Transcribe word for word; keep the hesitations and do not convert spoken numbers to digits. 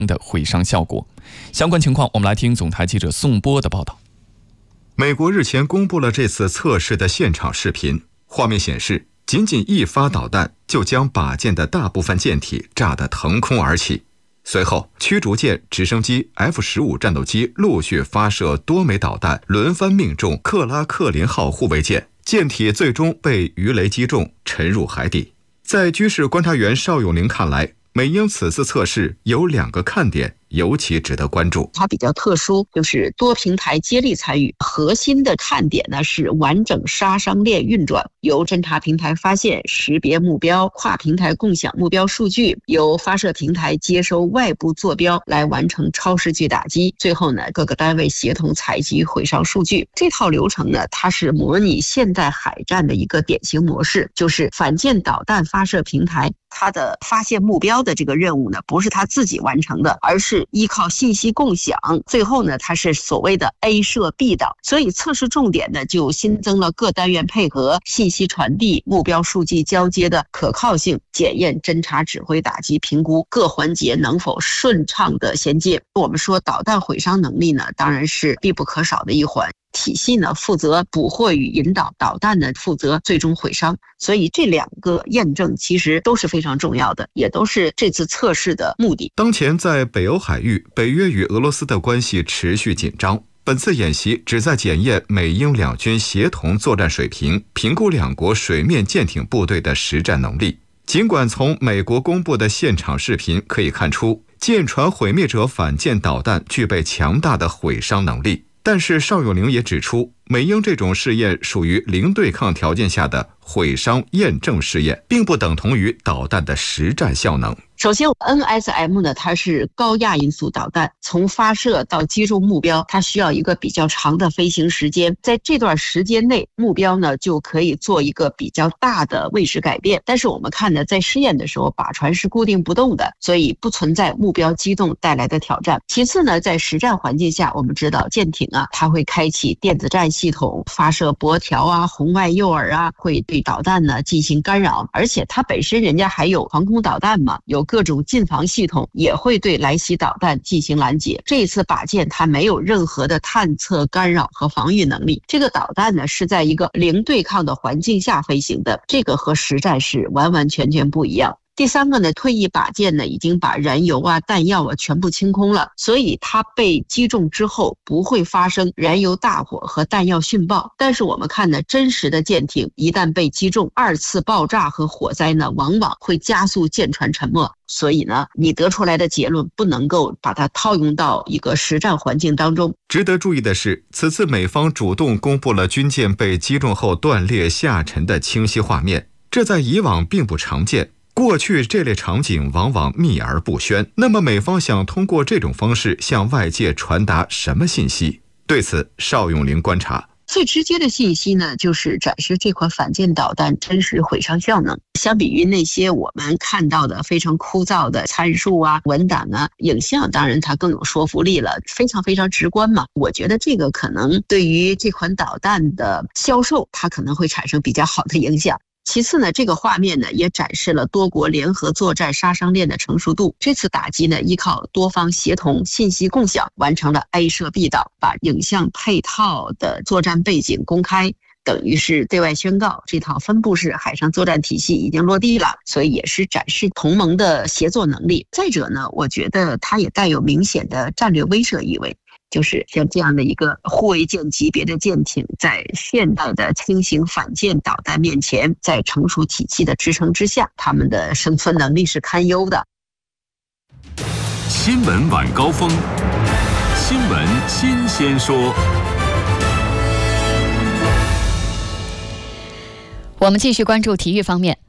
的毁伤效果。相关情况，我们来听总台记者宋波的报道。 美国日前公布了这次测试的现场视频，画面显示，仅仅一发导弹就将靶舰的大部分舰体炸得腾空而起。随后，驱逐舰、直升机、F 十五 战斗机陆续发射多枚导弹，轮番命中克拉克林号护卫舰，舰体最终被鱼雷击中，沉入海底。在军事观察员邵永龄看来，美英此次测试有两个看点，尤其值得关注。 它比较特殊，就是多平台接力参与，核心的看点呢是完整杀伤链运转，由侦察平台发现、识别目标，跨平台共享目标数据，由发射平台接收外部坐标来完成超视距打击，最后呢各个单位协同采集毁伤数据。这套流程呢，它是模拟现代海战的一个典型模式，就是反舰导弹发射平台它的发现目标的这个任务呢，不是它自己完成的，而是依靠信息共享，最后呢，它是所谓的 A 射 B 导，所以测试重点呢就新增了各单元配合、信息传递、目标数据交接的可靠性，检验侦察指挥打击评估各环节能否顺畅的衔接。我们说导弹毁伤能力呢，当然是必不可少的一环。体系呢负责捕获与引导，导弹呢负责最终毁伤，所以这两个验证其实都是非常重要的，也都是这次测试的目的。 当前在北欧海域，北约与俄罗斯的关系持续紧张，本次演习旨在检验美英两军协同作战水平，评估两国水面舰艇部队的实战能力。尽管从美国公布的现场视频可以看出，舰船毁灭者反舰导弹具备强大的毁伤能力，但是邵永龄也指出，美英这种试验属于零对抗条件下的毁伤验证试验，并不等同于导弹的实战效能。 首先 N S M 呢，它是高亚音速导弹，从发射到击中目标，它需要一个比较长的飞行时间，在这段时间内，目标呢就可以做一个比较大的位置改变。但是我们看呢，在试验的时候，靶船是固定不动的，所以不存在目标机动带来的挑战。其次呢，在实战环境下，我们知道舰艇啊，它会开启电子战系统，发射箔条啊、红外诱饵啊，会对导弹呢进行干扰，而且它本身人家还有防空导弹嘛，有各种近防系统，也会对来袭导弹进行拦截。这一次靶舰它没有任何的探测、干扰和防御能力，这个导弹呢是在一个零对抗的环境下飞行的，这个和实战是完完全全不一样。第三个呢，退役靶舰呢已经把燃油啊、弹药啊全部清空了，所以它被击中之后不会发生燃油大火和弹药殉爆。但是我们看呢，真实的舰艇一旦被击中，二次爆炸和火灾呢往往会加速舰船沉没。所以呢，你得出来的结论不能够把它套用到一个实战环境当中。 值得注意的是，此次美方主动公布了军舰被击中后断裂下沉的清晰画面，这在以往并不常见。过去这类场景往往秘而不宣，那么美方想通过这种方式向外界传达什么信息？对此，邵永龄观察， 最直接的信息呢，就是展示这款反舰导弹真实毁伤效能。相比于那些我们看到的非常枯燥的参数啊、文档啊、影像，当然它更有说服力了，非常非常直观嘛。我觉得这个可能对于这款导弹的销售，它可能会产生比较好的影响。其次呢，这个画面呢也展示了多国联合作战杀伤链的成熟度。这次打击呢，依靠多方协同、信息共享，完成了 A 射 B 导，把影像配套的作战背景公开，等于是对外宣告这套分布式海上作战体系已经落地了，所以也是展示同盟的协作能力。再者呢，我觉得它也带有明显的战略威慑意味。就是像这样的一个护卫舰级别的舰艇，在现代的轻型反舰导弹面前，在成熟体系的支撑之下，他们的生存能力是堪忧的。 新闻晚高峰，新闻新鲜说。 我们继续关注体育方面。